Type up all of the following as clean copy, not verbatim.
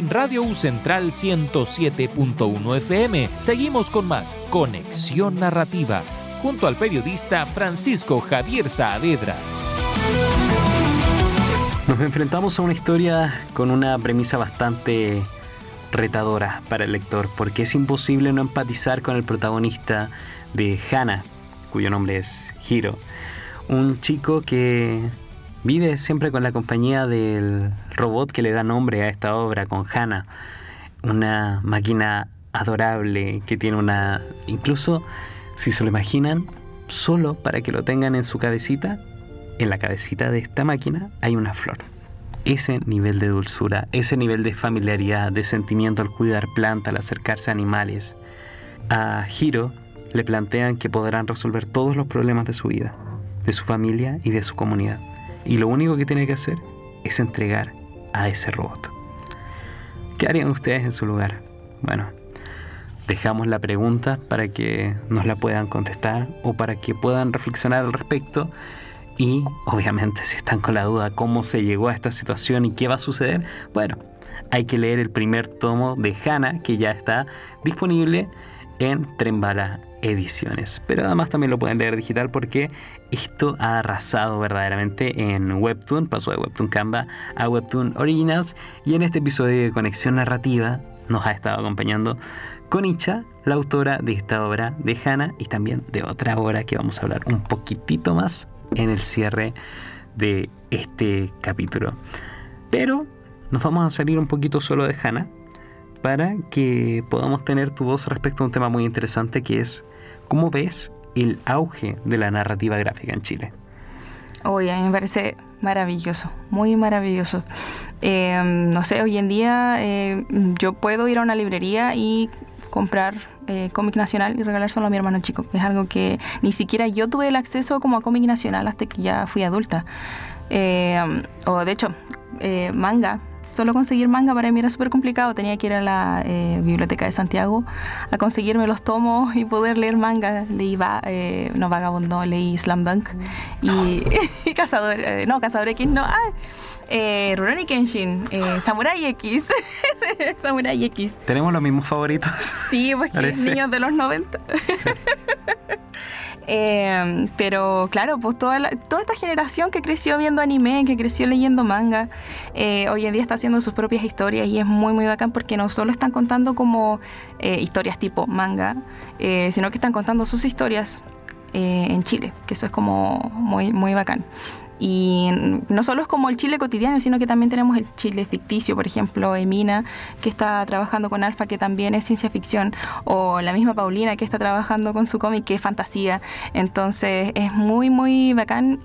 en Radio U Central 107.1 FM. Seguimos con más Conexión Narrativa, junto al periodista Francisco Javier Saavedra. Nos enfrentamos a una historia con una premisa bastante retadora para el lector, porque es imposible no empatizar con el protagonista de Hana, cuyo nombre es Hiro, un chico que vive siempre con la compañía del robot que le da nombre a esta obra, con Hana, una máquina adorable que tiene una... Incluso, si se lo imaginan, solo para que lo tengan en su cabecita, en la cabecita de esta máquina hay una flor. Ese nivel de dulzura, ese nivel de familiaridad, de sentimiento al cuidar plantas, al acercarse a animales. A Hiro le plantean que podrán resolver todos los problemas de su vida, de su familia y de su comunidad. Y lo único que tiene que hacer es entregar a ese robot. ¿Qué harían ustedes en su lugar? Bueno, dejamos la pregunta para que nos la puedan contestar o para que puedan reflexionar al respecto. Y obviamente, si están con la duda cómo se llegó a esta situación y qué va a suceder, bueno, hay que leer el primer tomo de Hana, que ya está disponible en Tren Bala Ediciones. Pero además también lo pueden leer digital, porque esto ha arrasado verdaderamente en Webtoon. Pasó de Webtoon Canva a Webtoon Originals. Y en este episodio de Conexión Narrativa nos ha estado acompañando Konicha, la autora de esta obra de Hana, y también de otra obra que vamos a hablar un poquitito más en el cierre de este capítulo. Pero nos vamos a salir un poquito solo de Hana para que podamos tener tu voz respecto a un tema muy interesante, que es ¿cómo ves el auge de la narrativa gráfica en Chile? Oye, a mí me parece maravilloso, muy maravilloso. No sé, hoy en día yo puedo ir a una librería y comprar cómic nacional y regalárselo a mi hermano chico. Es algo que ni siquiera yo tuve el acceso como a cómic nacional hasta que ya fui adulta. O de hecho, manga. Solo conseguir manga para mí era súper complicado. Tenía que ir a la Biblioteca de Santiago a conseguirme los tomos y poder leer manga. Leí Vagabond, no, leí Slam Dunk y Cazador X, no. Rurouni Kenshin, Samurai X. Samurai X. ¿Tenemos los mismos favoritos? Sí, pues que niños de los 90. Sí. Pero claro, pues toda esta generación que creció viendo anime, que creció leyendo manga, hoy en día está haciendo sus propias historias, y es muy muy bacán, porque no solo están contando como historias tipo manga, sino que están contando sus historias en Chile, que eso es como muy muy bacán. Y no solo es como el Chile cotidiano, sino que también tenemos el Chile ficticio, por ejemplo, Emina, que está trabajando con Alfa, que también es ciencia ficción, o la misma Paulina, que está trabajando con su cómic, que es fantasía. Entonces es muy, muy bacán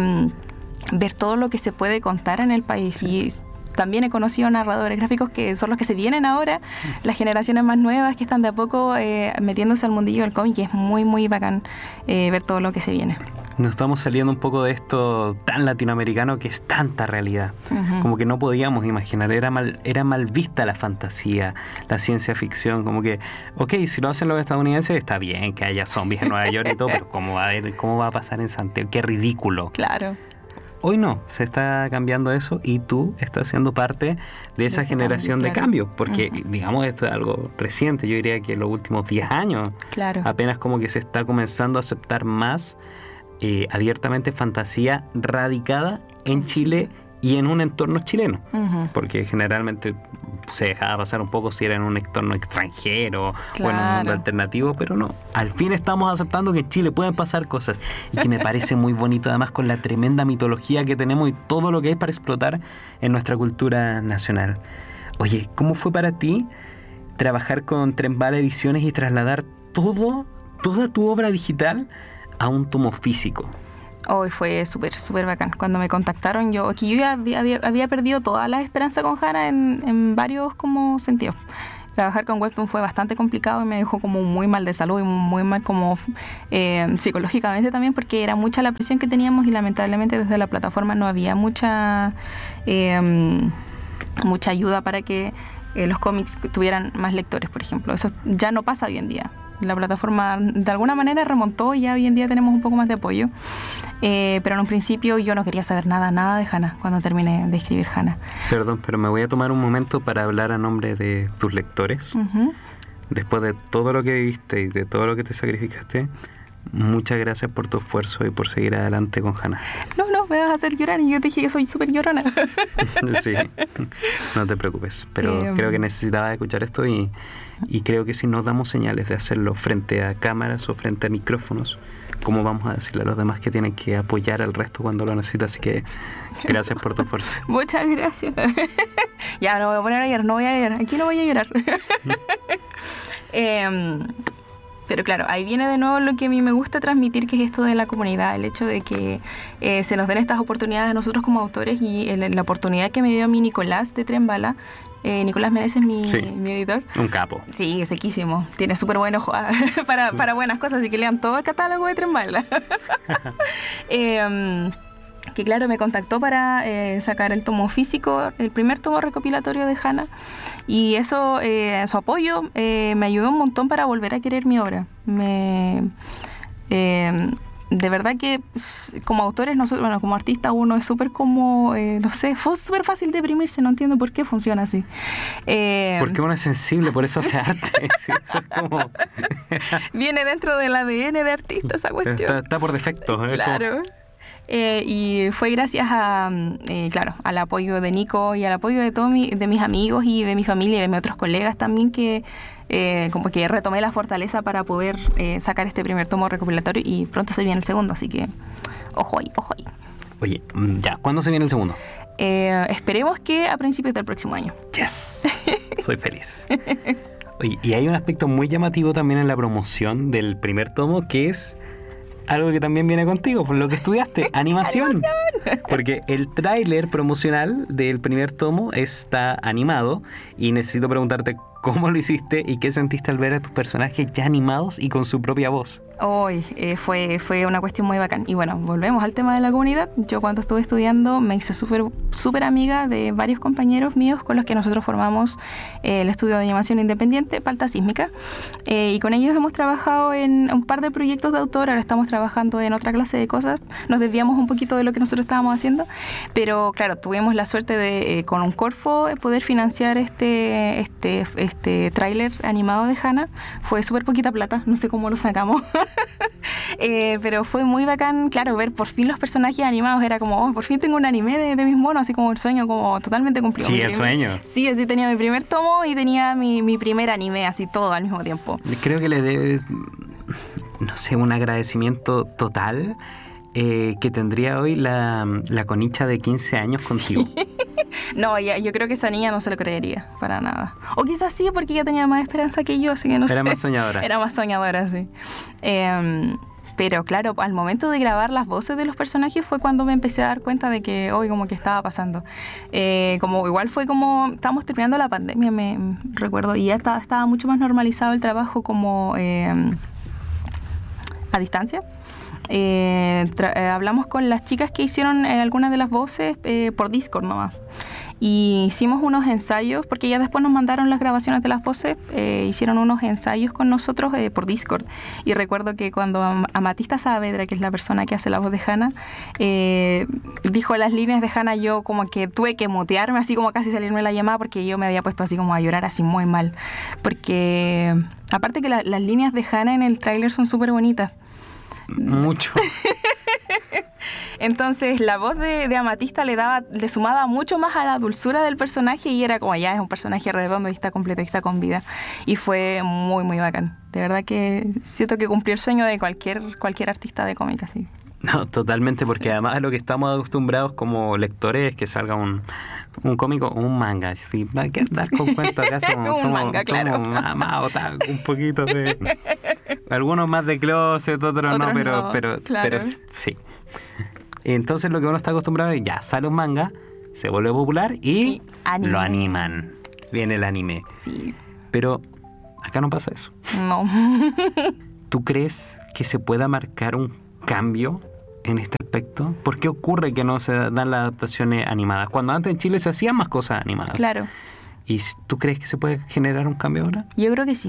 ver todo lo que se puede contar en el país. Y también he conocido narradores gráficos que son los que se vienen ahora, las generaciones más nuevas que están de a poco metiéndose al mundillo del cómic, y es muy, muy bacán ver todo lo que se viene. Nos estamos saliendo un poco de esto tan latinoamericano, que es tanta realidad. Uh-huh. Como que no podíamos imaginar, era mal vista la fantasía, la ciencia ficción, como que, ok, si lo hacen los estadounidenses está bien que haya zombies en Nueva York y todo, pero ¿cómo va a pasar en Santiago? Qué ridículo. Claro. Hoy no, se está cambiando eso, y tú estás siendo parte de esa generación de cambio, porque digamos esto es algo reciente. Yo diría que en los últimos 10 años apenas como que se está comenzando a aceptar más abiertamente fantasía radicada en Chile y en un entorno chileno, porque generalmente se dejaba pasar un poco si era en un entorno extranjero o en un mundo alternativo, pero no, al fin estamos aceptando que en Chile pueden pasar cosas, y que me parece muy bonito, además, con la tremenda mitología que tenemos y todo lo que hay para explotar en nuestra cultura nacional. Oye, ¿cómo fue para ti trabajar con Tren Bala Ediciones y trasladar toda tu obra digital a un tomo físico? Hoy fue súper, súper bacán. Cuando me contactaron, yo ya había perdido toda la esperanza con Hana en varios como sentidos. Trabajar con Webtoon fue bastante complicado y me dejó como muy mal de salud y muy mal como psicológicamente también, porque era mucha la presión que teníamos, y lamentablemente desde la plataforma no había mucha ayuda para que los cómics tuvieran más lectores, por ejemplo. Eso ya no pasa hoy en día. La plataforma de alguna manera remontó y ya hoy en día tenemos un poco más de apoyo. Pero en un principio yo no quería saber nada de Hana cuando terminé de escribir Hana. Perdón, pero me voy a tomar un momento para hablar a nombre de tus lectores. Uh-huh. Después de todo lo que viviste y de todo lo que te sacrificaste, muchas gracias por tu esfuerzo y por seguir adelante con Hana. No, me vas a hacer llorar y yo te dije que soy súper llorona. Sí, no te preocupes, pero creo que necesitaba escuchar esto y creo que si nos damos señales de hacerlo frente a cámaras o frente a micrófonos, ¿cómo vamos a decirle a los demás que tienen que apoyar al resto cuando lo necesitan? Así que gracias por tu esfuerzo. Muchas gracias. Ya, no voy a poner a llorar, aquí no voy a llorar. Pero claro, ahí viene de nuevo lo que a mí me gusta transmitir, que es esto de la comunidad, el hecho de que se nos den estas oportunidades a nosotros como autores y la oportunidad que me dio a mí Nicolás de Tren Bala. Nicolás Meneses, mi editor. Un capo. Sí, sequísimo. Tiene súper buen ojo para buenas cosas, así que lean todo el catálogo de Tren Bala. Que claro, me contactó para sacar el tomo físico, el primer tomo recopilatorio de Hana, y eso, su apoyo me ayudó un montón para volver a querer mi obra. De verdad que como autores, nosotros, bueno, como artista uno es súper como, no sé, fue súper fácil deprimirse, no entiendo por qué funciona así. Porque uno es sensible, por eso hace arte. Sí, eso es como... Viene dentro del ADN de artista esa cuestión. Está por defecto. Claro. Como... y fue gracias a, claro, al apoyo de Nico y al apoyo de todos de mis amigos y de mi familia y de mis otros colegas también que como que retomé la fortaleza para poder sacar este primer tomo recopilatorio y pronto se viene el segundo, así que ojo ahí. Oye, ya, ¿cuándo se viene el segundo? Esperemos que a principios del próximo año. Yes, soy feliz. Oye, y hay un aspecto muy llamativo también en la promoción del primer tomo, que es algo que también viene contigo, por lo que estudiaste, animación. Porque el tráiler promocional del primer tomo está animado y necesito preguntarte cómo lo hiciste y qué sentiste al ver a tus personajes ya animados y con su propia voz. Hoy fue una cuestión muy bacán. Y bueno, volvemos al tema de la comunidad. Yo cuando estuve estudiando me hice súper amiga de varios compañeros míos con los que nosotros formamos el estudio de animación independiente, Palta Sísmica. Y con ellos hemos trabajado en un par de proyectos de autor. Ahora estamos trabajando en otra clase de cosas. Nos desviamos un poquito de lo que nosotros estábamos haciendo. Pero claro, tuvimos la suerte de con un Corfo poder financiar este tráiler animado de Hana. Fue súper poquita plata, no sé cómo lo sacamos. Pero fue muy bacán, claro, ver por fin los personajes animados. Era como, por fin tengo un anime de mis monos, así como el sueño como totalmente cumplido. Sí, el sueño. Sí, así tenía mi primer tomo y tenía mi primer anime, así todo al mismo tiempo. Creo que le debes, no sé, un agradecimiento total que tendría hoy la Conicha de 15 años contigo. Sí. No, yo creo que esa niña no se lo creería para nada. O quizás sí, porque ella tenía más esperanza que yo, así que no sé. Era más soñadora. Era más soñadora, sí. Pero claro, al momento de grabar las voces de los personajes fue cuando me empecé a dar cuenta de que hoy como que estaba pasando. Como igual fue como, estábamos terminando la pandemia, me recuerdo, y ya estaba mucho más normalizado el trabajo como a distancia. Hablamos con las chicas que hicieron algunas de las voces por Discord nomás. Y hicimos unos ensayos, porque ellas después nos mandaron las grabaciones de las voces, hicieron unos ensayos con nosotros por Discord. Y recuerdo que cuando Amatista Saavedra, que es la persona que hace la voz de Hana, dijo las líneas de Hana, yo como que tuve que mutearme, así como casi salirme la llamada, porque yo me había puesto así como a llorar así muy mal. Porque aparte que las líneas de Hana en el tráiler son súper bonitas. Mucho. Entonces la voz de Amatista le sumaba mucho más a la dulzura del personaje y era como ya es un personaje redondo y está completo y está con vida. Y fue muy muy bacán. De verdad que siento que cumplió el sueño de cualquier artista de cómic así. No, totalmente, porque sí. Además lo que estamos acostumbrados como lectores es que salga un cómic o un manga. ¿Sí? Hay que andar con cuento acá, somos manga, claro. Más otaku, un poquito de... Algunos más de closet, otros no, pero sí. Entonces lo que uno está acostumbrado es ya sale un manga, se vuelve popular y lo animan. Viene el anime. Sí. Pero acá no pasa eso. No. ¿Tú crees que se pueda marcar un cambio en este aspecto? ¿Por qué ocurre que no se dan las adaptaciones animadas? Cuando antes en Chile se hacían más cosas animadas. Claro. ¿Y tú crees que se puede generar un cambio ahora? Yo creo que sí.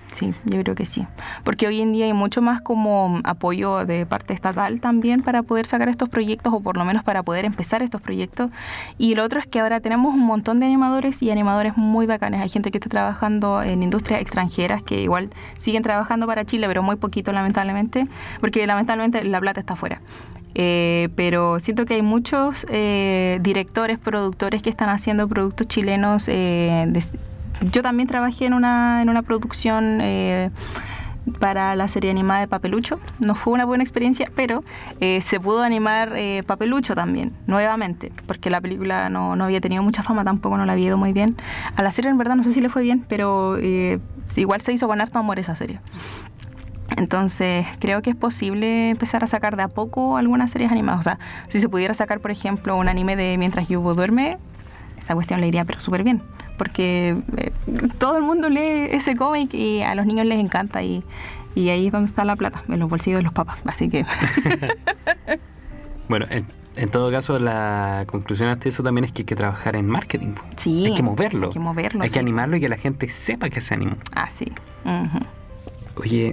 Sí, yo creo que sí. Porque hoy en día hay mucho más como apoyo de parte estatal también para poder sacar estos proyectos, o por lo menos para poder empezar estos proyectos. Y lo otro es que ahora tenemos un montón de animadores y animadores muy bacanes. Hay gente que está trabajando en industrias extranjeras que igual siguen trabajando para Chile, pero muy poquito lamentablemente, porque lamentablemente la plata está afuera. Pero siento que hay muchos directores, productores que están haciendo productos chilenos. Yo también trabajé en una producción para la serie animada de Papelucho. No fue una buena experiencia, pero se pudo animar Papelucho también, nuevamente, porque la película no había tenido mucha fama, tampoco no la había ido muy bien. A la serie en verdad no sé si le fue bien, pero igual se hizo con harto amor esa serie. Entonces creo que es posible empezar a sacar de a poco algunas series animadas. O sea, si se pudiera sacar, por ejemplo, un anime de Mientras Yubo duerme, esa cuestión le iría pero súper bien, porque todo el mundo lee ese cómic y a los niños les encanta, y ahí es donde está la plata, en los bolsillos de los papás, así que... Bueno, en todo caso, la conclusión ante eso también es que hay que trabajar en marketing. Sí, hay que moverlo. Hay sí. que animarlo y que la gente sepa que se animó. Ah, sí. Oye,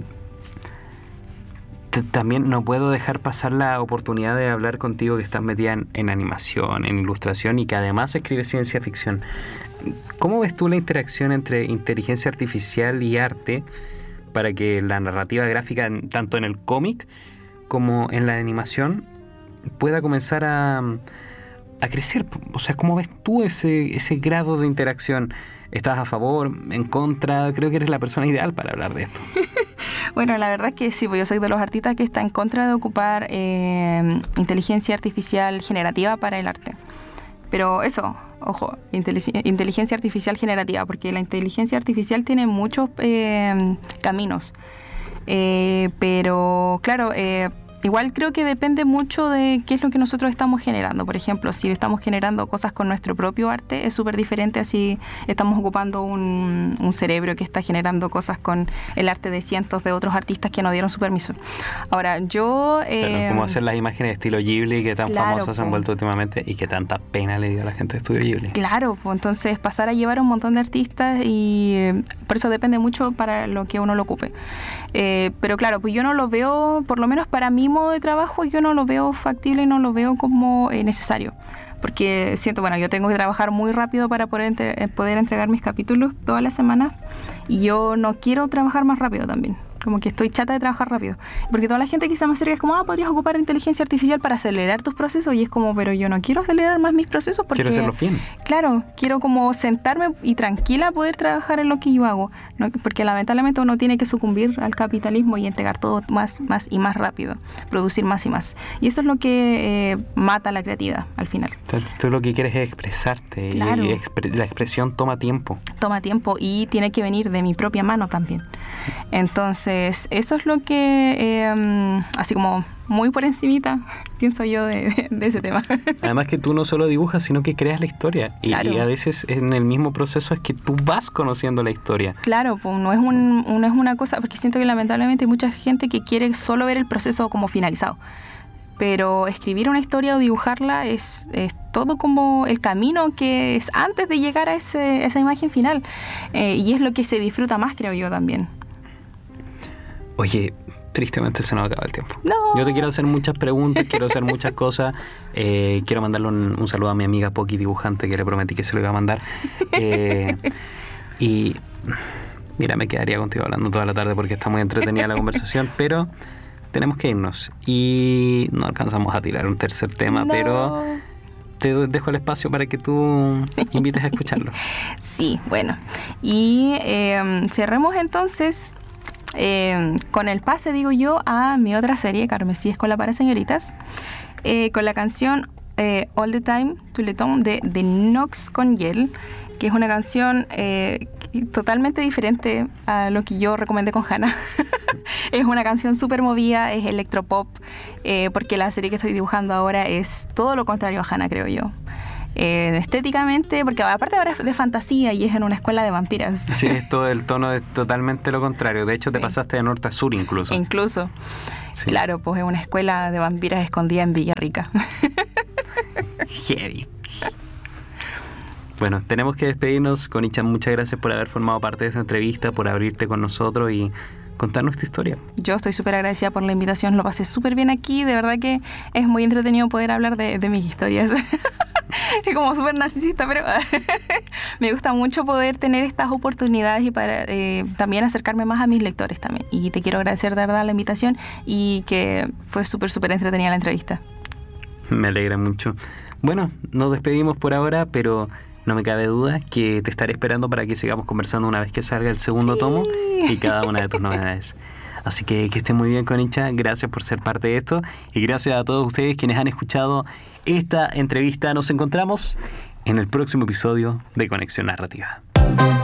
también no puedo dejar pasar la oportunidad de hablar contigo, que estás metida en animación, en ilustración, y que además escribes ciencia ficción. ¿Cómo ves tú la interacción entre inteligencia artificial y arte para que la narrativa gráfica, tanto en el cómic como en la animación, pueda comenzar a crecer? O sea, ¿cómo ves tú ese grado de interacción? ¿Estás a favor, en contra? Creo que eres la persona ideal para hablar de esto. Bueno, la verdad es que sí, pues yo soy de los artistas que está en contra de ocupar inteligencia artificial generativa para el arte. Pero eso, ojo, inteligencia artificial generativa, porque la inteligencia artificial tiene muchos caminos. Pero claro, igual creo que depende mucho de qué es lo que nosotros estamos generando. Por ejemplo, si estamos generando cosas con nuestro propio arte, es súper diferente a si estamos ocupando un cerebro que está generando cosas con el arte de cientos de otros artistas que no dieron su permiso. Ahora, yo... Claro, como hacer las imágenes de estilo Ghibli que tan famosas se han vuelto últimamente y que tanta pena le dio a la gente de Estudio Ghibli. Claro, pues entonces pasar a llevar a un montón de artistas, y por eso depende mucho para lo que uno lo ocupe. Pero claro, pues yo no lo veo, por lo menos para mí modo de trabajo, yo no lo veo factible y no lo veo como necesario, porque siento, bueno, yo tengo que trabajar muy rápido para poder entregar mis capítulos todas las semanas, y yo no quiero trabajar más rápido también. Como que estoy chata de trabajar rápido. Porque toda la gente que se me acerca es como, podrías ocupar inteligencia artificial para acelerar tus procesos. Y es como, pero yo no quiero acelerar más mis procesos porque... Quiero hacerlo bien. Claro, quiero como sentarme y tranquila poder trabajar en lo que yo hago, ¿no? Porque lamentablemente uno tiene que sucumbir al capitalismo y entregar todo más y más rápido. Producir más y más. Y eso es lo que mata la creatividad al final. Tú lo que quieres es expresarte. Claro. Y la expresión toma tiempo. Toma tiempo y tiene que venir de mi propia mano también. Entonces, eso es lo que, así como muy por encimita, pienso yo de ese tema. Además que tú no solo dibujas, sino que creas la historia. Claro. Y a veces en el mismo proceso es que tú vas conociendo la historia. Claro, pues no es una cosa, porque siento que lamentablemente hay mucha gente que quiere solo ver el proceso como finalizado. Pero escribir una historia o dibujarla es todo como el camino que es antes de llegar a esa imagen final. Y es lo que se disfruta más, creo yo también. Oye, tristemente se nos acaba el tiempo. No. Yo te quiero hacer muchas preguntas, quiero hacer muchas cosas. Quiero mandarle un saludo a mi amiga Poki Dibujante, que le prometí que se lo iba a mandar. Y mira, me quedaría contigo hablando toda la tarde porque está muy entretenida la conversación, pero tenemos que irnos. Y no alcanzamos a tirar un tercer tema, pero te dejo el espacio para que tú invites a escucharlo. Sí, bueno. Y cerremos entonces... con el pase, digo yo, a mi otra serie, Carmesí Escuela para Señoritas, con la canción All the Time, Tuletón de Nox con Yel, que es una canción totalmente diferente a lo que yo recomendé con Hannah. Es una canción súper movida, es electropop, porque la serie que estoy dibujando ahora es todo lo contrario a Hannah, creo yo. Estéticamente, porque aparte ahora es de fantasía y es en una escuela de vampiras. Sí, el tono es totalmente lo contrario. De hecho, te pasaste de norte a sur incluso. Incluso. Sí. Claro, pues es una escuela de vampiras escondida en Villarrica. Heavy. Bueno, tenemos que despedirnos. Konicha, muchas gracias por haber formado parte de esta entrevista, por abrirte con nosotros y contar nuestra historia. Yo estoy súper agradecida por la invitación, lo pasé súper bien aquí, de verdad que es muy entretenido poder hablar de mis historias. Es como súper narcisista, pero me gusta mucho poder tener estas oportunidades y para también acercarme más a mis lectores también. Y te quiero agradecer de verdad la invitación y que fue súper entretenida la entrevista. Me alegra mucho. Bueno, nos despedimos por ahora, pero no me cabe duda que te estaré esperando para que sigamos conversando una vez que salga el segundo tomo y cada una de tus novedades. Así que estés muy bien, Konicha. Gracias por ser parte de esto y gracias a todos ustedes quienes han escuchado esta entrevista. Nos encontramos en el próximo episodio de Conexión Narrativa.